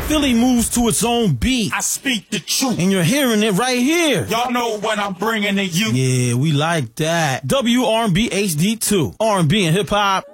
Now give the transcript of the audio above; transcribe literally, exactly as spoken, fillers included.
Philly moves to its own beat. I speak the truth. And you're hearing it right here. Y'all know what I'm bringing to you. Yeah, we like that. W R and B H D two. R and B and hip hop